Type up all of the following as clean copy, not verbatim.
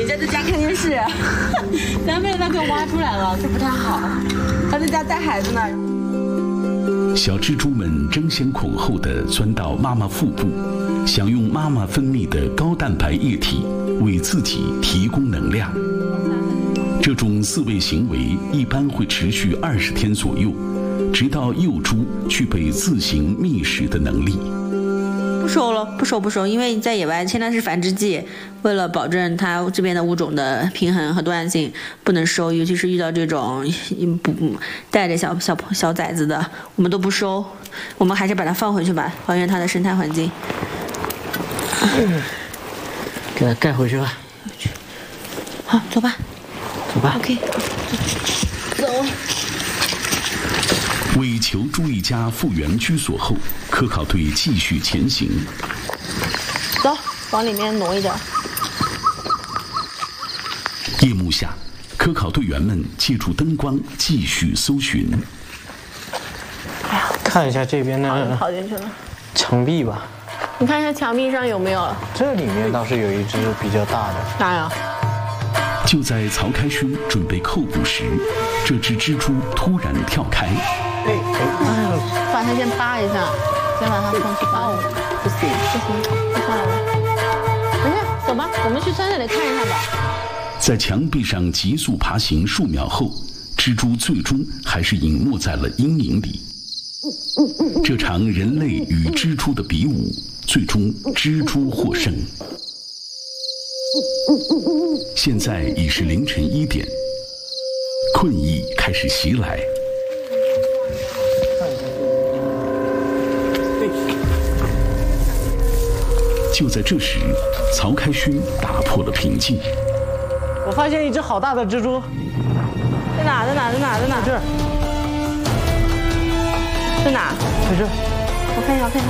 家在家看电视，咱被他给我挖出来了，这不太好。他在家带孩子呢。 小蜘蛛们争先恐后地钻到妈妈腹部，享用妈妈分泌的高蛋白液体，为自己提供能量。这种自慰行为一般会持续20天左右，直到幼猪具备自行觅食的能力。 不收了，不收，因为在野外现在是繁殖季，为了保证它这边的物种的平衡和多样性，不能收，尤其是遇到这种带着小崽子的，我们都不收，我们还是把它放回去吧，还原它的生态环境。 给它盖回去吧。 好，走吧。 走吧。 OK， 走。 为求猪一家复原居所后，科考队继续前行。 走，往里面挪一点。 夜幕下，科考队员们借助灯光继续搜寻。 看一下这边的跑进去了。 墙壁吧。 你看一下墙壁上有没有？ 这里面倒是有一只比较大的。 哪呀？ 就在曹开勋准备扣捕时，这只蜘蛛突然跳开。 把它先扒一下，先把它放去扒我。不行，它下来了。没事，走吧，我们去山那里看一下吧。 在墙壁上急速爬行数秒后，蜘蛛最终还是隐没在了阴影里。这场人类与蜘蛛的比武，最终蜘蛛获胜。现在已是凌晨1点，困意开始袭来。就在这时，曹开勋打破了平静。 我发现一只好大的蜘蛛。 在哪？在这儿。在哪？ 在这儿。 我看一下。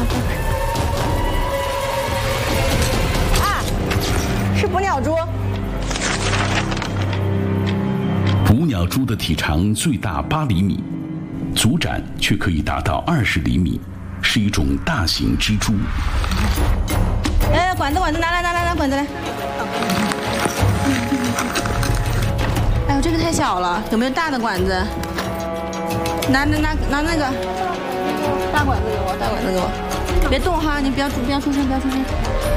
啊，是捕鸟蛛。 捕鸟蛛的体长最大8厘米，足展却可以达到20厘米，是一种大型蜘蛛。 哎，管子拿管子来。哎呦，这个太小了，有没有大的管子？拿那个大管子给我，别动哈，你不要出声。